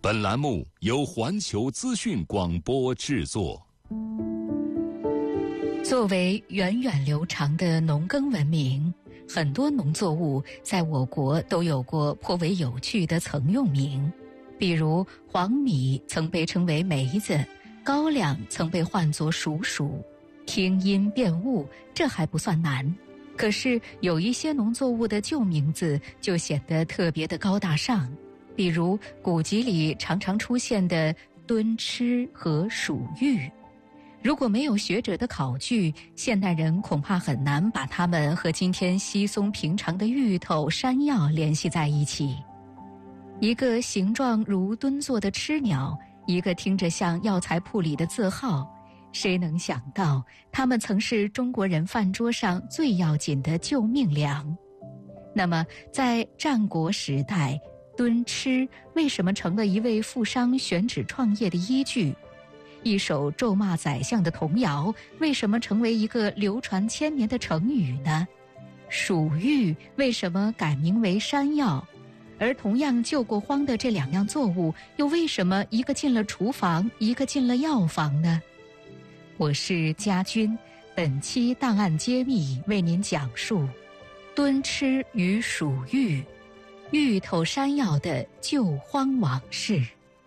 本栏目由环球资讯广播制作。 作为源远流长的农耕文明，很多农作物在我国都有过颇为有趣的曾用名，比如黄米曾被称为梅子，高粱曾被唤作黍黍。听音辨物，这还不算难。可是有一些农作物的旧名字就显得特别的高大上，比如古籍里常常出现的敦吃和黍玉。如果没有学者的考据，现代人恐怕很难把它们和今天稀松平常的芋头、山药联系在一起。一个形状如蹲坐的吃鸟，一个听着像药材铺里的字号，谁能想到它们曾是中国人饭桌上最要紧的救命粮？那么在战国时代，敦吃为什么成了一位富商选址创业的依据？一首咒骂宰相的童谣为什么成为一个流传千年的成语呢？黍玉为什么改名为山药？而同样救过荒的这两样作物，又为什么一个进了厨房，一个进了药房呢？我是家军，本期档案揭秘为您讲述敦吃与黍玉，芋头山药的救荒往事。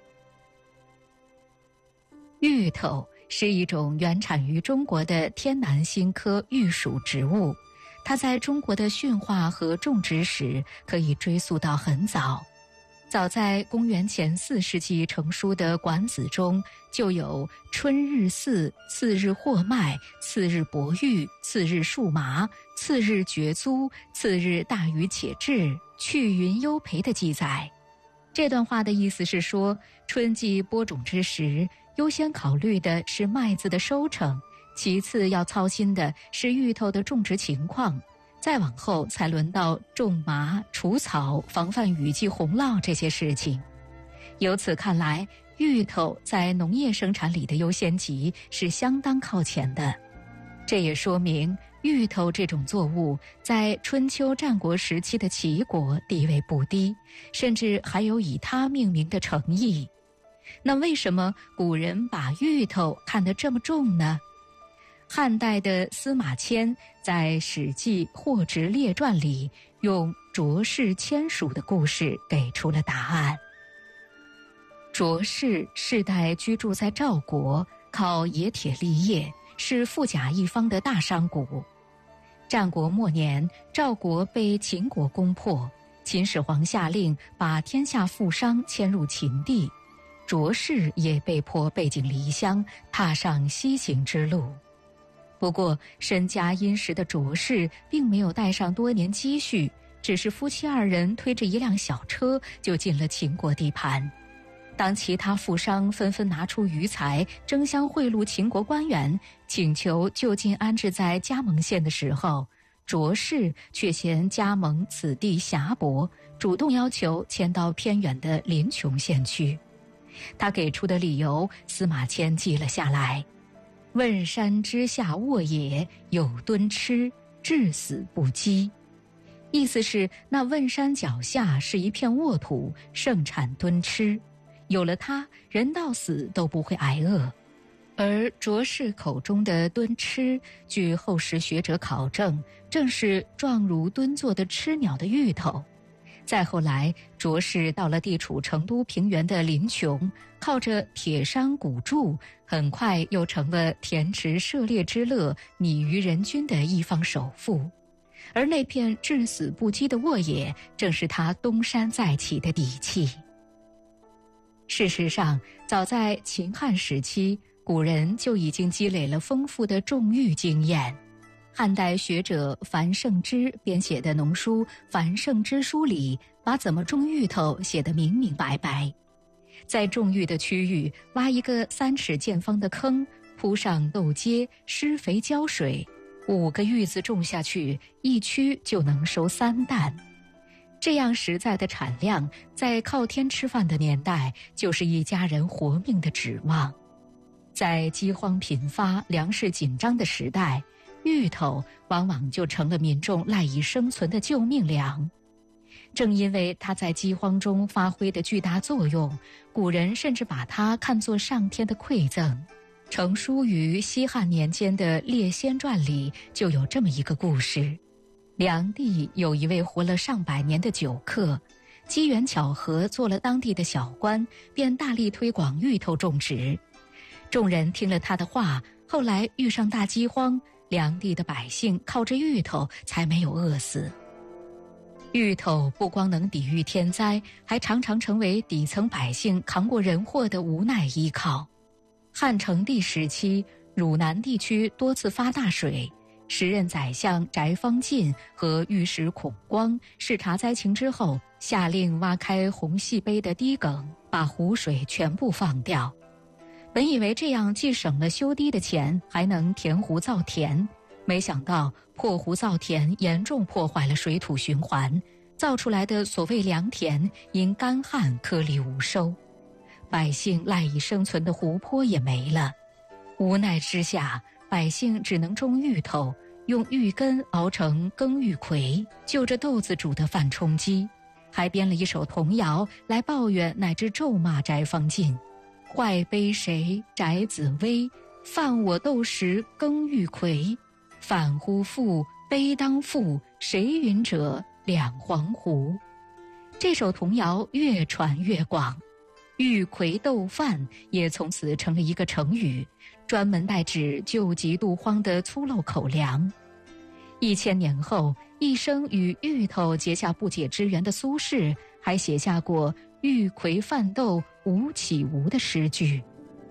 芋头是一种原产于中国的天南星科玉属植物，它在中国的驯化和种植史可以追溯到很早。早在公元前4世纪成书的《管子》中，就有春日祀，次日获麦，次日伯玉，次日束麻，次日决租，次日大禹且至，去云忧培的记载。这段话的意思是说，春季播种之时，优先考虑的是麦子的收成，其次要操心的是芋头的种植情况，再往后才轮到种麻、除草、防范雨季洪涝这些事情。由此看来，芋头在农业生产里的优先级是相当靠前的。这也说明芋头这种作物在春秋战国时期的齐国地位不低，甚至还有以它命名的诚意。那为什么古人把芋头看得这么重呢？汉代的司马迁在《史记·货殖列传》里用卓氏迁蜀的故事给出了答案。卓氏世代居住在赵国，靠冶铁立业，是富甲一方的大商贾。战国末年，赵国被秦国攻破，秦始皇下令把天下富商迁入秦地，卓氏也被迫背井离乡，踏上西行之路。不过身家殷实的卓氏并没有带上多年积蓄，只是夫妻二人推着一辆小车就进了秦国地盘。当其他富商纷纷拿出余财争相贿赂秦国官员，请求就近安置在加盟县的时候，卓氏却嫌加盟此地狭薄，主动要求迁到偏远的临邛县区。他给出的理由，司马迁记了下来：问山之下沃野，有敦吃，至死不饥。意思是那汶山脚下是一片沃土，盛产敦吃，有了它，人到死都不会挨饿。而卓氏口中的敦吃，据后世学者考证，正是状如蹲坐的吃鸟的芋头。再后来，卓氏到了地处成都平原的临邛，靠着铁山古筑，很快又成了田池涉猎之乐、米于人均的一方首富。而那片至死不饥的沃野，正是他东山再起的底气。事实上，早在秦汉时期，古人就已经积累了丰富的种芋经验。汉代学者樊胜之编写的农书《樊胜之书》里，把怎么种芋头写得明明白白。在种芋的区域挖一个3尺见方的坑，铺上豆秸，施肥浇水，5个芋子种下去，一区就能收3担。这样实在的产量，在靠天吃饭的年代，就是一家人活命的指望。在饥荒频发、粮食紧张的时代，芋头往往就成了民众赖以生存的救命粮。 正因为它在饥荒中发挥的巨大作用，古人甚至把它看作上天的馈赠。成书于西汉年间的《列仙传》里就有这么一个故事：梁地有一位活了上百年的酒客，机缘巧合做了当地的小官，便大力推广芋头种植。众人听了他的话，后来遇上大饥荒，梁地的百姓靠着芋头才没有饿死。芋头不光能抵御天灾，还常常成为底层百姓扛过人祸的无奈依靠。汉成帝时期，汝南地区多次发大水，时任宰相翟方进和御史孔光视察灾情之后，下令挖开红细碑的堤埂，把湖水全部放掉。本以为这样既省了修堤的钱，还能填湖造田，没想到破湖造田严重破坏了水土循环，造出来的所谓良田因干旱颗粒无收，百姓赖以生存的湖泊也没了。无奈之下，百姓只能种芋头，用芋根熬成羹芋葵，就着豆子煮的饭充饥，还编了一首童谣来抱怨乃至咒骂翟方进：坏悲谁翟子威，犯我豆食羹芋葵，反乎父悲当负，谁云者两黄湖。这首童谣越传越广，芋葵豆饭也从此成了一个成语，专门代指救急渡荒的粗陋口粮。1000年后，一生与芋头结下不解之缘的苏轼还写下过芋葵饭豆无起无的诗句。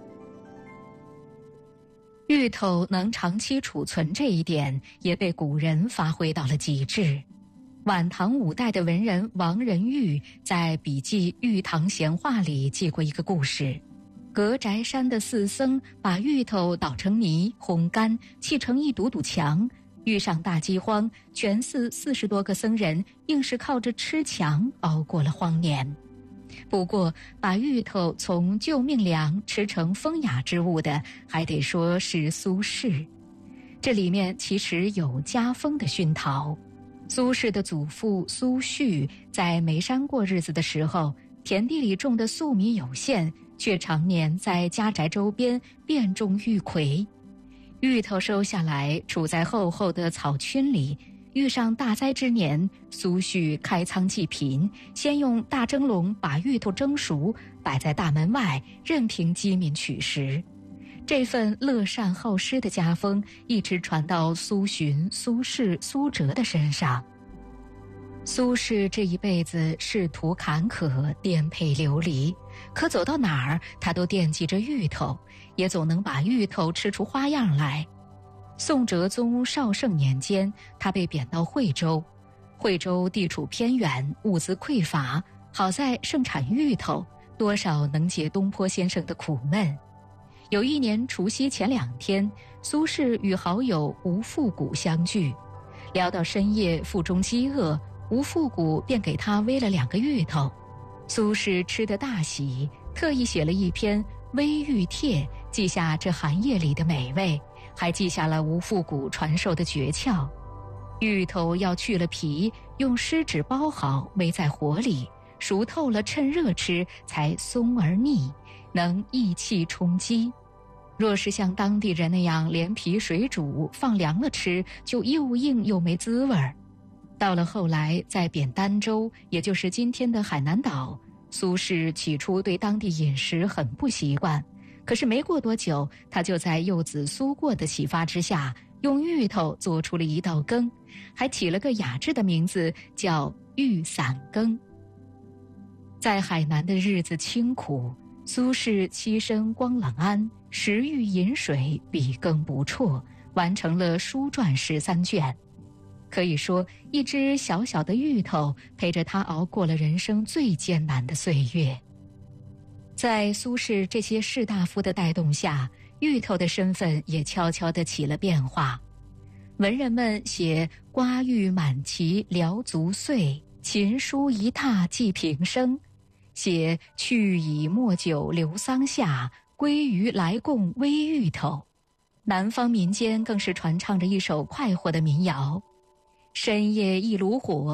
芋头能长期储存这一点也被古人发挥到了极致。晚唐5代的文人王仁玉在笔记《玉堂闲话》里记过一个故事：隔宅山的4僧把芋头捣成泥，烘干，砌成一堵堵墙。遇上大饥荒，全寺40多个僧人硬是靠着吃墙熬过了荒年。不过，把芋头从救命粮吃成风雅之物的，还得说是苏轼。这里面其实有家风的熏陶。苏轼的祖父苏煦在眉山过日子的时候，田地里种的粟米有限，却常年在家宅周边遍种芋葵。芋头收下来，储在厚厚的草衾里。遇上大灾之年，苏煦开仓济贫，先用大蒸笼把芋头蒸熟，摆在大门外，任凭饥民取食。这份乐善好施的家风一直传到苏洵、苏轼、苏辙的身上。苏轼这一辈子仕途坎坷，颠沛流离，可走到哪儿他都惦记着芋头，也总能把芋头吃出花样来。宋哲宗绍圣年间，他被贬到惠州。惠州地处偏远，物资匮乏，好在盛产芋头，多少能解东坡先生的苦闷。有一年除夕前2天，苏轼与好友吴复古相聚，聊到深夜腹中饥饿，吴复古便给他煨了2个芋头。苏轼吃得大喜，特意写了一篇《煨芋帖》，记下这寒夜里的美味，还记下了吴复古传授的诀窍：芋头要去了皮，用湿纸包好，煨在火里，熟透了趁热吃，才松而腻，能益气充饥。若是像当地人那样连皮水煮放凉了吃，就又硬又没滋味儿。到了后来，在贬儋州，也就是今天的海南岛，苏轼起初对当地饮食很不习惯，可是没过多久，他就在幼子苏过的启发之下，用芋头做出了一道羹，还起了个雅致的名字，叫芋散羹。在海南的日子清苦，苏轼栖身光冷庵，食芋饮水，笔耕不辍，完成了书传13卷。可以说，一只小小的芋头陪着他熬过了人生最艰难的岁月。在苏轼这些士大夫的带动下，芋头的身份也悄悄地起了变化。文人们写瓜芋满畦辽足岁，琴书一榻寄平生，写去以末酒留桑下，归于来贡煨芋头。南方民间更是传唱着一首快活的民谣：深夜一炉火，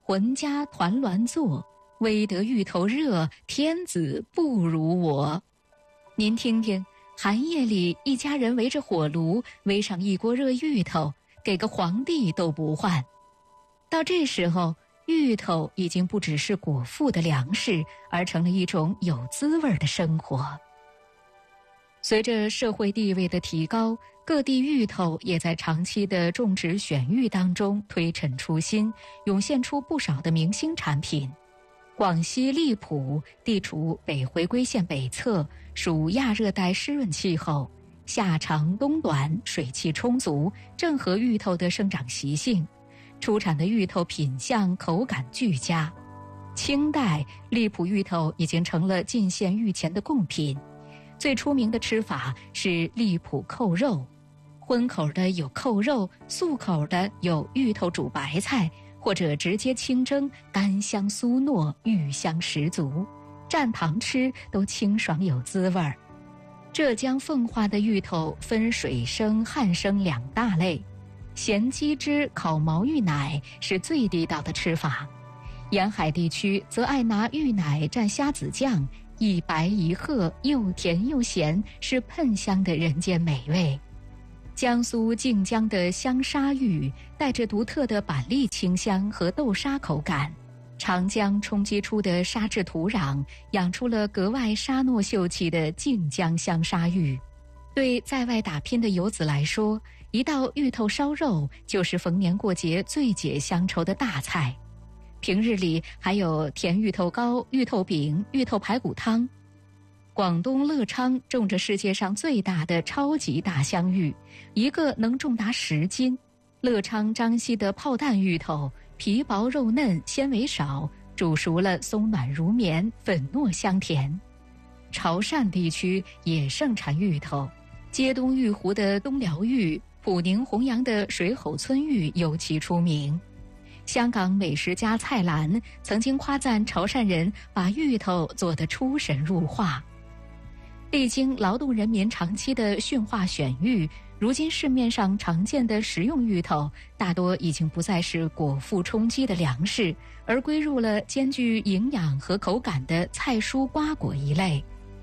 浑家团栾作，唯得芋头热，天子不如我。您听听，寒夜里一家人围着火炉，煨上一锅热芋头，给个皇帝都不换。到这时候，芋头已经不只是果腹的粮食，而成了一种有滋味的生活。随着社会地位的提高，各地芋头也在长期的种植选育当中推陈出新，涌现出不少的明星产品。广西荔浦地处北回归线北侧，属亚热带湿润气候，夏长冬短，水汽充足，正合芋头的生长习性。出产的芋头品相口感俱佳。清代荔浦芋头已经成了进献御前的贡品。最出名的吃法是荔浦扣肉，荤口的有扣肉，素口的有芋头煮白菜，或者直接清蒸，干香酥糯，芋香十足，蘸糖吃都清爽有滋味儿。浙江奉化的芋头分水生、旱生两大类，咸鸡汁烤毛芋奶是最地道的吃法，沿海地区则爱拿芋奶蘸虾子酱，一白一褐，又甜又咸，是喷香的人间美味。江苏靖江的香沙芋带着独特的板栗清香和豆沙口感，长江冲击出的沙质土壤养出了格外沙糯秀气的靖江香沙芋。对在外打拼的游子来说，一道芋头烧肉就是逢年过节最解乡愁的大菜。平日里还有甜芋头糕、芋头饼、芋头排骨汤。广东乐昌种着世界上最大的超级大香芋，一个能重达10斤。乐昌张西的炮弹芋头，皮薄肉嫩，纤维少，煮熟了松软如绵，粉糯香甜。潮汕地区也盛产芋头，街东玉湖的东寮芋、普宁弘扬的水吼村芋尤其出名。香港美食家蔡澜曾经夸赞潮汕人把芋头做得出神入化。历经劳动人民长期的驯化选育，如今市面上常见的食用芋头大多已经不再是果腹充饥的粮食，而归入了兼具营养和口感的菜蔬瓜果一类。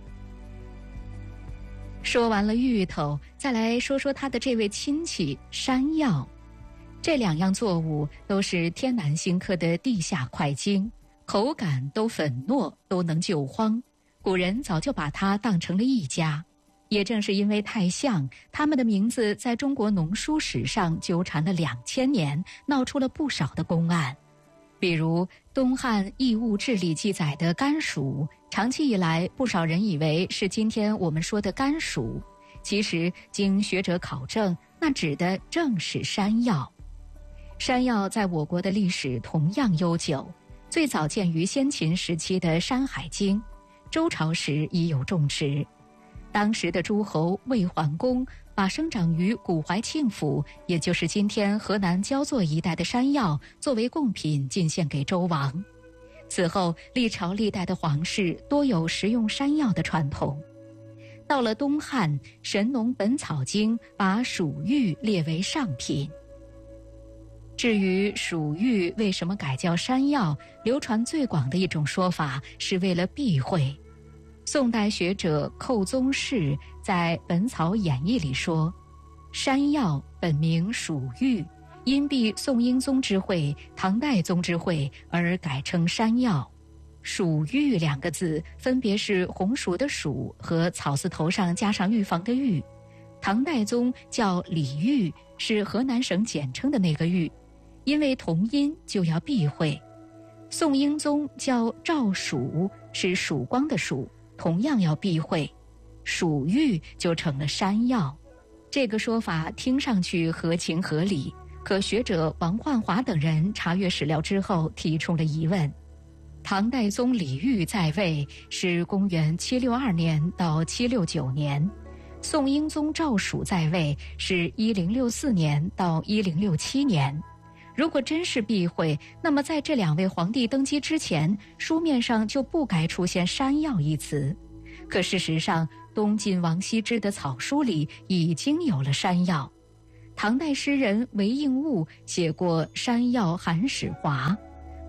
说完了芋头，再来说说它的这位亲戚山药。这两样作物都是天南星科的地下块茎，口感都粉糯，都能救荒。古人早就把它当成了一家。也正是因为太像，他们的名字在中国农书史上纠缠了2000年，闹出了不少的公案。比如东汉异物志里记载的甘薯，长期以来不少人以为是今天我们说的甘薯，其实经学者考证，那指的正是山药。山药在我国的历史同样悠久，最早见于先秦时期的《山海经》，周朝时已有种植。当时的诸侯魏桓公把生长于古怀庆府，也就是今天河南焦作一带的山药作为贡品进献给周王。此后历朝历代的皇室多有食用山药的传统。到了东汉，《神农本草经》把薯芋列为上品。至于薯芋为什么改叫山药，流传最广的一种说法是为了避讳。宋代学者寇宗士在《本草演义》里说，山药本名薯芋，因避宋英宗之讳、唐代宗之讳而改称山药。薯芋2个字分别是红薯的薯和草字头上加上预防的预。唐代宗叫李煜，是河南省简称的那个煜，因为同音就要避讳。宋英宗叫赵曙，是曙光的曙，同样要避讳。蜀芋就成了山药。这个说法听上去合情合理，可学者王焕华等人查阅史料之后提出了疑问。唐代宗李煜在位是公元762年到769年，宋英宗赵曙在位是1064年到1067年。如果真是避讳，那么在这2位皇帝登基之前，书面上就不该出现山药一词。可事实上，东晋王羲之的草书里已经有了山药。唐代诗人韦应物写过《山药韩始华》，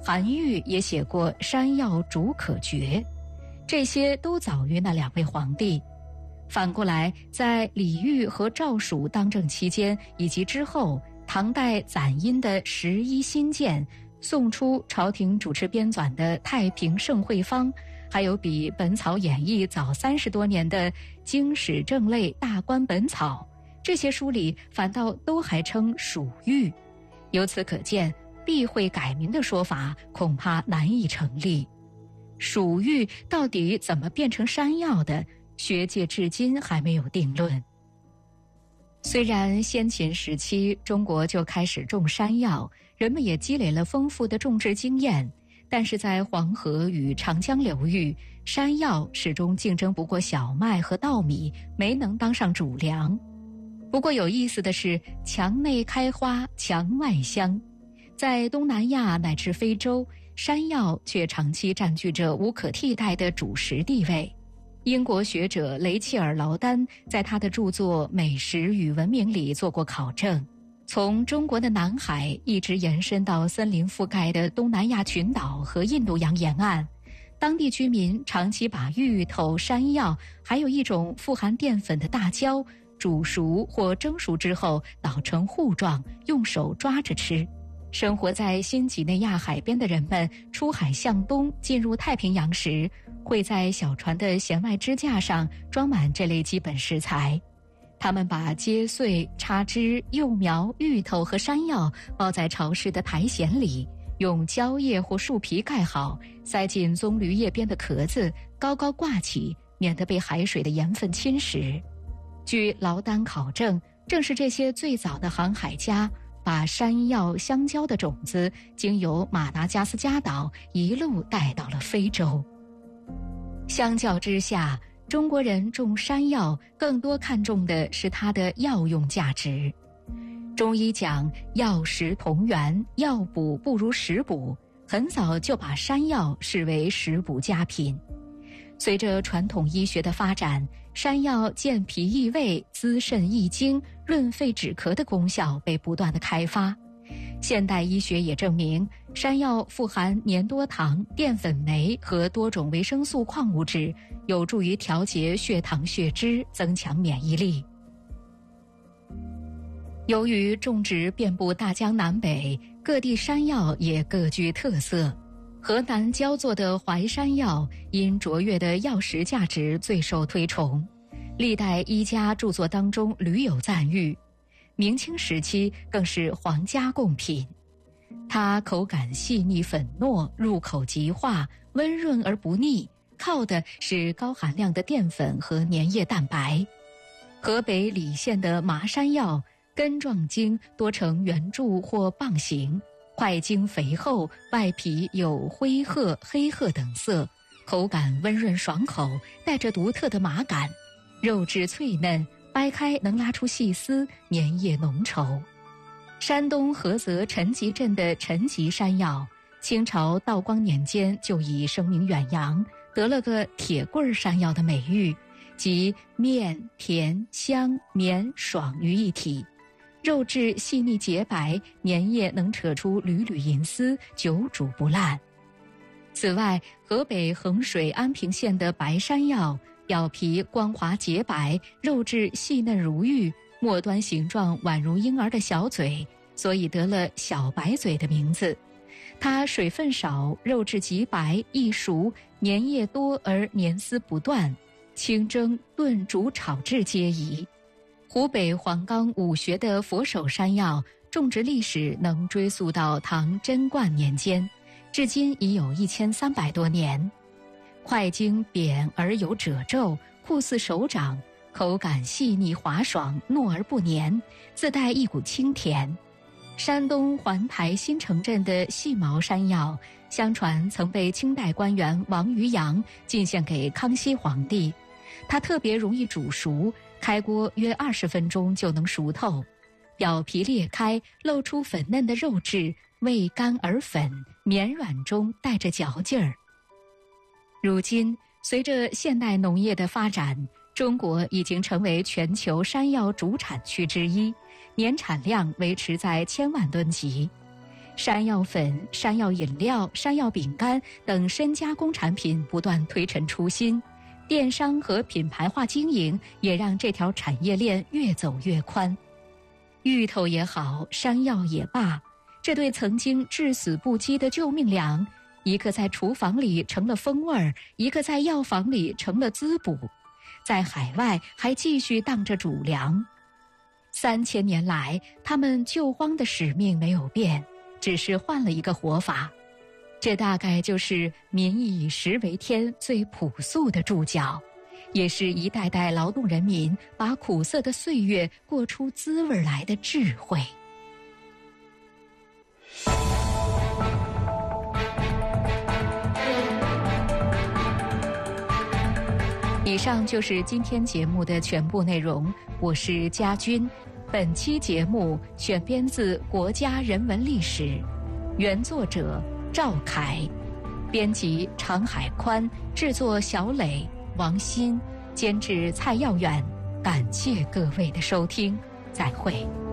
韩愈也写过《山药煮可决》，这些都早于那2位皇帝。反过来，在李煜和赵曙当政期间以及之后，唐代攒阴的《11新鉴》，宋初朝廷主持编纂的《太平盛会方》，还有比《本草演义》早30多年的《经史正类大观本草》，这些书里反倒都还称蜀玉。由此可见，避讳改名的说法恐怕难以成立。蜀玉到底怎么变成山药的，学界至今还没有定论。虽然先秦时期中国就开始种山药，人们也积累了丰富的种植经验，但是在黄河与长江流域，山药始终竞争不过小麦和稻米，没能当上主粮。不过有意思的是，墙内开花墙外香，在东南亚乃至非洲，山药却长期占据着无可替代的主食地位。英国学者雷切尔·劳丹在他的著作《美食与文明》里做过考证，从中国的南海一直延伸到森林覆盖的东南亚群岛和印度洋沿岸，当地居民长期把芋头、山药，还有一种富含淀粉的大椒，煮熟或蒸熟之后捣成糊状，用手抓着吃。生活在新几内亚海边的人们出海向东进入太平洋时，会在小船的舷外支架上装满这类基本食材。他们把秸穗、插枝、幼苗、芋头和山药包在潮湿的苔藓里，用蕉叶或树皮盖好，塞进棕榈叶边的壳子，高高挂起，免得被海水的盐分侵蚀。据劳丹考证，正是这些最早的航海家把山药、香蕉的种子经由马达加斯加岛一路带到了非洲。相较之下，中国人种山药更多看重的是它的药用价值。中医讲药食同源，药补不如食补，很早就把山药视为食补佳品。随着传统医学的发展，山药健脾益胃、滋肾益精、润肺止咳的功效被不断的开发。现代医学也证明，山药富含粘多糖、淀粉酶和多种维生素矿物质，有助于调节血糖血脂，增强免疫力。由于种植遍布大江南北，各地山药也各具特色。河南焦作的淮山药因卓越的药食价值最受推崇，历代医家著作当中屡有赞誉。明清时期更是皇家贡品。它口感细腻粉糯，入口即化，温润而不腻，靠的是高含量的淀粉和粘液蛋白。河北澧县的麻山药，根状茎多呈圆柱或棒形，块茎肥厚，外皮有灰褐、黑褐等色，口感温润爽口，带着独特的麻感，肉质脆嫩，掰开能拉出细丝，粘液浓稠。山东菏泽陈集镇的陈集山药，清朝道光年间就已声名远扬，得了个铁棍山药的美誉，即面、甜、香、绵、爽于一体。肉质细腻洁白，粘液能扯出缕缕银丝，久煮不烂。此外，河北衡水安平县的白山药，表皮光滑洁白，肉质细嫩如玉，末端形状宛如婴儿的小嘴，所以得了小白嘴的名字。它水分少，肉质极白，易熟，粘液多而粘丝不断，清蒸、炖、煮、炒制皆宜。湖北黄冈武穴的佛手山药种植历史能追溯到唐贞观年间，至今已有1300多年。块茎扁而有褶皱，酷似手掌，口感细腻滑爽，糯而不黏，自带一股清甜。山东环台新城镇的细毛山药，相传曾被清代官员王渔洋进献给康熙皇帝。它特别容易煮熟，开锅约20分钟就能熟透，表皮裂开，露出粉嫩的肉质，味甘而粉，绵软中带着嚼劲儿。如今，随着现代农业的发展，中国已经成为全球山药主产区之一，年产量维持在1000万吨级。 山药粉、山药饮料、山药饼干等深加工产品不断推陈出新，电商和品牌化经营也让这条产业链越走越宽。芋头也好，山药也罢，这对曾经至死不羁的救命粮，一个在厨房里成了风味儿，一个在药房里成了滋补，在海外还继续当着主粮。3000年来，他们救荒的使命没有变，只是换了一个活法。这大概就是民以食为天最朴素的注脚，也是一代代劳动人民把苦涩的岁月过出滋味来的智慧。以上就是今天节目的全部内容，我是佳君。本期节目选编自《国家人文历史》，原作者赵凯，编辑常海宽，制作小磊、王鑫，监制蔡耀远。感谢各位的收听，再会。